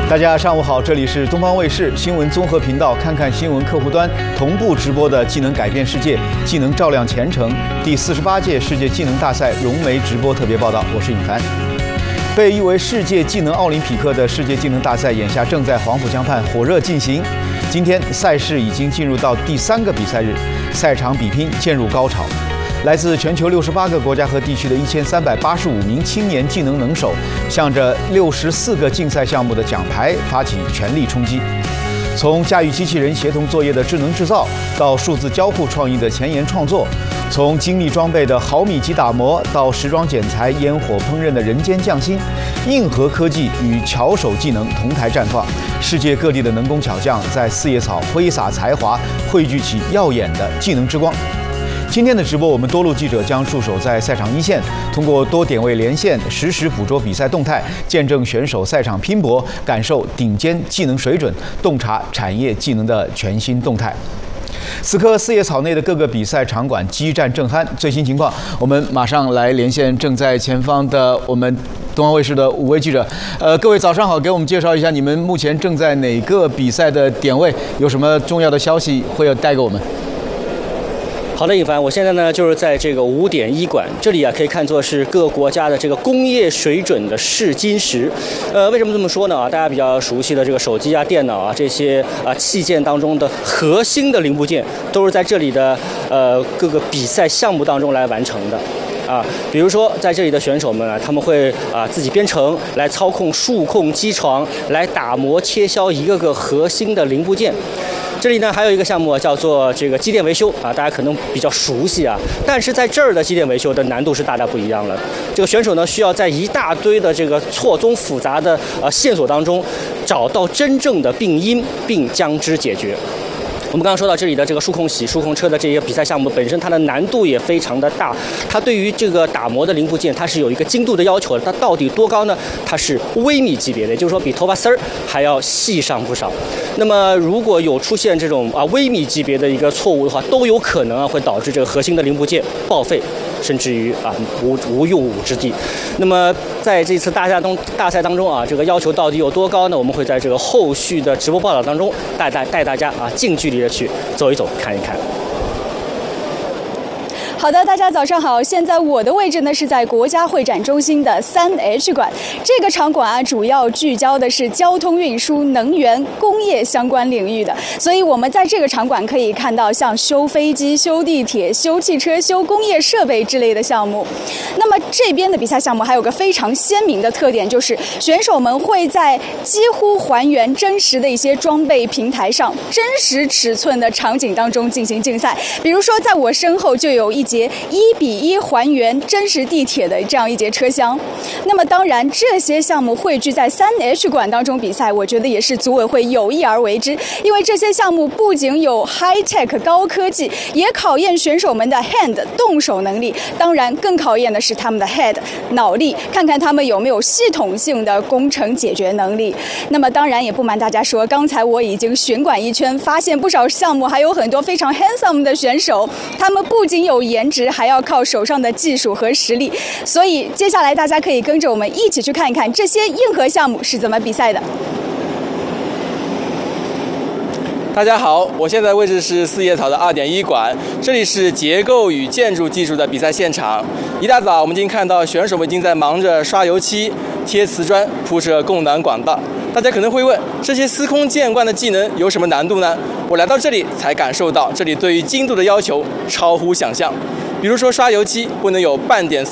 大家上午好，这里是东方卫视新闻综合频道，看看新闻客户端同步直播的技能改变世界、技能照亮前程第48届世界技能大赛融媒直播特别报道，我是尹凡。被誉为世界技能奥林匹克的世界技能大赛，眼下正在黄浦江畔火热进行。今天赛事已经进入到第3个比赛日，赛场比拼渐入高潮。来自全球68个国家和地区的1385名青年技能能手，向着64个竞赛项目的奖牌发起全力冲击。从驾驭机器人协同作业的智能制造，到数字交互创意的前沿创作；从精密装备的毫米级打磨，到时装剪裁、烟火烹饪的人间匠心，硬核科技与巧手技能同台绽放。世界各地的能工巧匠在四叶草挥洒才华，汇聚起耀眼的技能之光。今天的直播，我们多路记者将驻守在赛场一线，通过多点位连线，实时捕捉比赛动态，见证选手赛场拼搏，感受顶尖技能水准，洞察产业技能的全新动态。此刻四叶草内的各个比赛场馆激战正酣，最新情况我们马上来连线正在前方的我们东方卫视的5位记者。各位早上好，给我们介绍一下你们目前正在哪个比赛的点位，有什么重要的消息会带给我们？ 好的，尹凡，我现在呢就是在这个5点1馆，这里啊可以看作是各国家的这个工业水准的试金石。为什么这么说呢？大家比较熟悉的这个手机啊、电脑啊这些器件当中的核心的零部件，都是在这里的各个比赛项目当中来完成的。比如说在这里的选手们啊，他们会自己编程来操控数控机床，来打磨切削一个个核心的零部件。这里呢还有一个项目叫做这个机电维修大家可能比较熟悉但是在这儿的机电维修的难度是大大不一样了。这个选手呢需要在一大堆的这个错综复杂的线索当中，找到真正的病因，并将之解决。我们刚刚说到这里的这个数控洗、数控车的这些比赛项目本身，它的难度也非常的大。它对于这个打磨的零部件，它是有一个精度的要求的。它到底多高呢？它是微米级别的，也就是说比头发丝儿还要细上不少。那么如果有出现这种微米级别的一个错误的话，都有可能会导致这个核心的零部件报废，甚至于无用武之地。那么在这次大赛当中这个要求到底有多高呢？我们会在这个后续的直播报道当中带大家近距离的去走一走、看一看。 好的，大家早上好。现在我的位置呢是在国家会展中心的3H 馆。这个场馆主要聚焦的是交通运输、能源、工业相关领域的，所以我们在这个场馆可以看到像修飞机、修地铁、修汽车、修工业设备之类的项目。那么这边的比赛项目还有个非常鲜明的特点，就是选手们会在几乎还原真实的一些装备平台上，真实尺寸的场景当中进行竞赛。比如说在我身后就有一节1:1还原真实地铁的这样一节车厢。那么当然这些项目汇聚在3H 馆当中比赛，我觉得也是组委会有意而为之，因为这些项目不仅有 high tech 高科技，也考验选手们的 hand 动手能力，当然更考验的是他们的 head 脑力，看看他们有没有系统性的工程解决能力。那么当然也不瞒大家说，刚才我已经巡馆一圈，发现不少项目还有很多非常 handsome 的选手，他们不仅有颜值，还要靠手上的技术和实力。所以接下来大家可以跟着我们一起去看一看这些硬核项目是怎么比赛的。 大家好，我现在位置是四叶草的2点1馆，这里是结构与建筑技术的比赛现场。一大早我们已经看到选手们已经在忙着刷油漆、贴瓷砖、铺设供暖管道。大家可能会问，这些司空见惯的技能有什么难度呢？我来到这里才感受到，这里对于精度的要求超乎想象。比如说刷油漆不能有半点